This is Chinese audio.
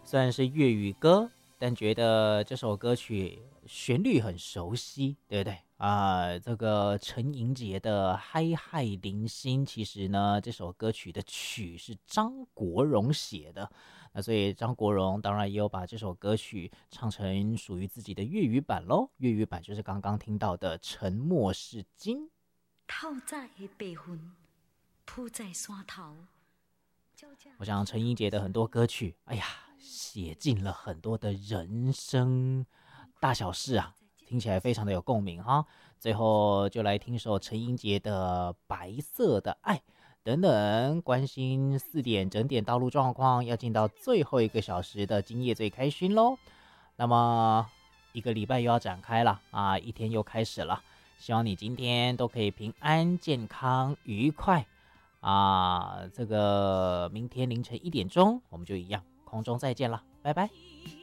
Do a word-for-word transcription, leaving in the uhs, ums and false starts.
虽然是粤语歌，但觉得这首歌曲旋律很熟悉，对不对啊、呃这个陈莹洁的《嗨嗨零星》，其实呢，这首歌曲的曲是张国荣写的，那所以张国荣当然也有把这首歌曲唱成属于自己的粤语版喽。粤语版就是刚刚听到的《沉默是金》。 透早的白云铺在山头。 我想陈怡杰的很多歌曲，哎呀，写尽了很多的人生大小事啊，听起来非常的有共鸣哈。最后就来听首陈英杰的《白色的爱》等等，关心四点整点道路状况，要进到最后一个小时的今夜最开心喽。那么一个礼拜又要展开了啊，一天又开始了，希望你今天都可以平安、健康、愉快。啊，这个明天凌晨一点钟，我们就一样空中再见了，拜拜。